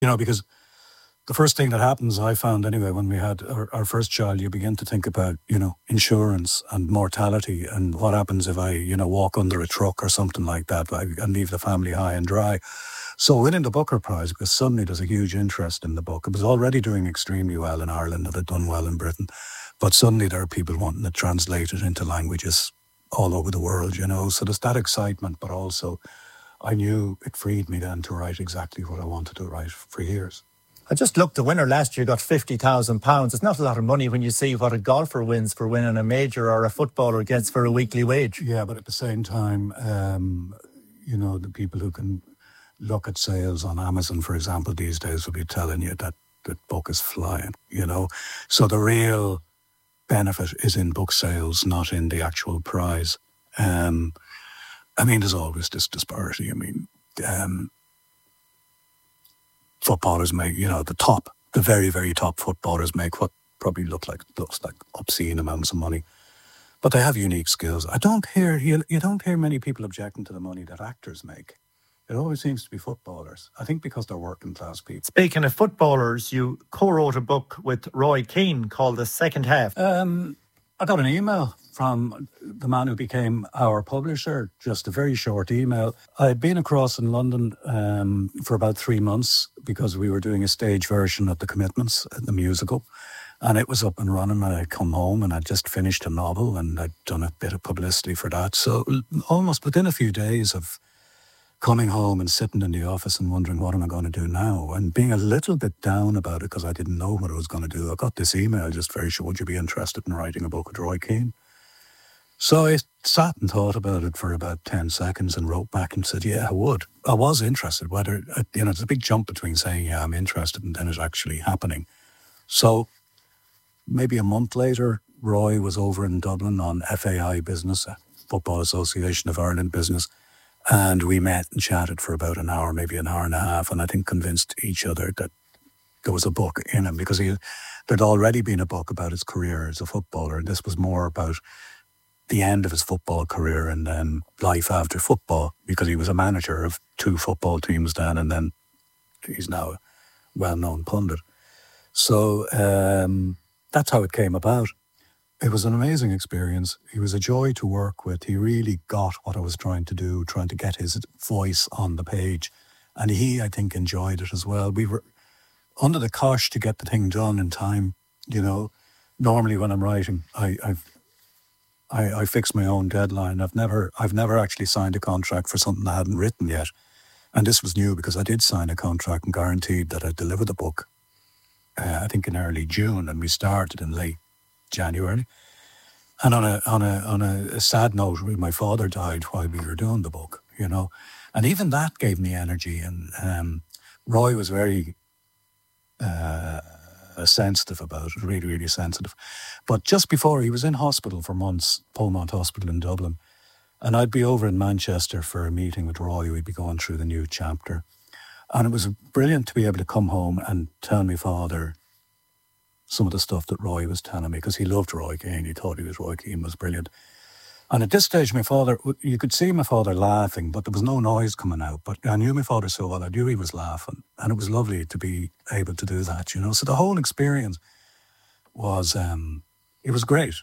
Because the first thing that happens, I found anyway, when we had our first child, you begin to think about, insurance and mortality and what happens if I, walk under a truck or something like that and leave the family high and dry. So winning the Booker Prize, because suddenly there's a huge interest in the book. It was already doing extremely well in Ireland. It had done well in Britain. But suddenly there are people wanting to translate it into languages all over the world, So there's that excitement, but also I knew it freed me then to write exactly what I wanted to write for years. I just looked, the winner last year got £50,000. It's not a lot of money when you see what a golfer wins for winning a major or a footballer gets for a weekly wage. Yeah, but at the same time, the people who can look at sales on Amazon, for example, these days will be telling you that the book is flying, So the real benefit is in book sales, not in the actual prize. There's always this disparity. Footballers make, the very, very top footballers make what probably looks like obscene amounts of money. But they have unique skills. You don't hear many people objecting to the money that actors make. It always seems to be footballers. I think because they're working class people. Speaking of footballers, you co-wrote a book with Roy Keane called The Second Half. I got an email from the man who became our publisher, just a very short email. I'd been across in London for about 3 months because we were doing a stage version of The Commitments, the musical. And it was up and running, and I'd come home and I'd just finished a novel and I'd done a bit of publicity for that. So almost within a few days of coming home and sitting in the office and wondering, what am I going to do now? And being a little bit down about it because I didn't know what I was going to do. I got this email just very short, would you be interested in writing a book with Roy Keane? So I sat and thought about it for about 10 seconds and wrote back and said, yeah, I would. I was interested, whether, it's a big jump between saying, yeah, I'm interested and then it actually happening. So maybe a month later, Roy was over in Dublin on FAI business, Football Association of Ireland business. And we met and chatted for about an hour, maybe an hour and a half, and I think convinced each other that there was a book in him because there'd already been a book about his career as a footballer. And this was more about the end of his football career and then life after football, because he was a manager of 2 football teams then, and then he's now a well-known pundit. So that's how it came about. It was an amazing experience. He was a joy to work with. He really got what I was trying to do, trying to get his voice on the page. And he, I think, enjoyed it as well. We were under the cosh to get the thing done in time. Normally when I'm writing, I fix my own deadline. I've never actually signed a contract for something I hadn't written yet. And this was new because I did sign a contract and guaranteed that I'd deliver the book, I think in early June, and we started in late January. And on a sad note, my father died while we were doing the book, and even that gave me energy. And Roy was very sensitive about it, really, really sensitive. But just before, he was in hospital for months, Polmont Hospital in Dublin, and I'd be over in Manchester for a meeting with Roy. We'd be going through the new chapter, and it was brilliant to be able to come home and tell my father some of the stuff that Roy was telling me, because he loved Roy Keane. He thought Roy Keane was brilliant. And at this stage, you could see my father laughing, but there was no noise coming out. But I knew my father so well, I knew he was laughing. And it was lovely to be able to do that, So the whole experience was, it was great.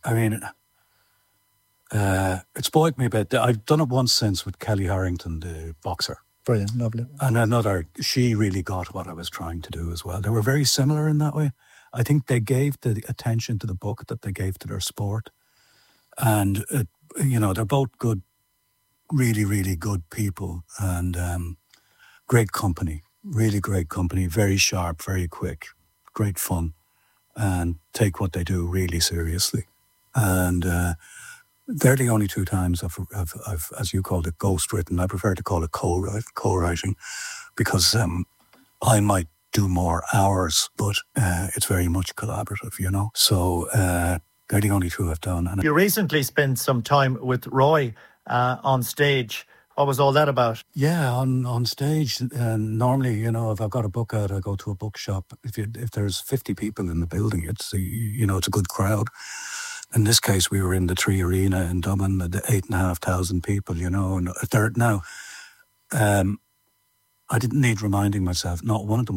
It spoiled me a bit. I've done it once since with Kelly Harrington, the boxer. Brilliant, lovely. And she really got what I was trying to do as well. They were very similar in that way. I think they gave the attention to the book that they gave to their sport. And, they're both good, really, really good people and great company, really great company, very sharp, very quick, great fun, and take what they do really seriously. And they're the only 2 times I've, as you called it, ghostwritten. I prefer to call it co-writing because I might do more hours, but it's very much collaborative, So they're the only 2 I've done. And you recently spent some time with Roy on stage. What was all that about? Yeah, on stage. Normally, if I've got a book out, I go to a bookshop. If there's 50 people in the building, it's a good crowd. In this case, we were in the Tree Arena in Dublin, 8,500 people, and they're now. I didn't need reminding myself. Not one of them